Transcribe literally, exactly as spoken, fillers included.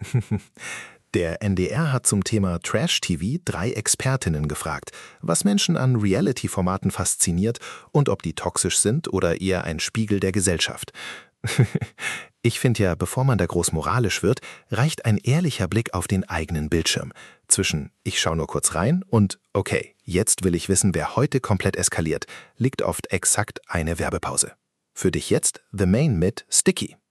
Der N D R hat zum Thema Trash-T V drei Expertinnen gefragt, was Menschen an Reality-Formaten fasziniert und ob die toxisch sind oder eher ein Spiegel der Gesellschaft. Ich finde ja, bevor man da groß moralisch wird, reicht ein ehrlicher Blick auf den eigenen Bildschirm. Zwischen „ich schau nur kurz rein“ und „okay, jetzt will ich wissen, wer heute komplett eskaliert“, liegt oft exakt eine Werbepause. Für dich jetzt The Main mit Sticky.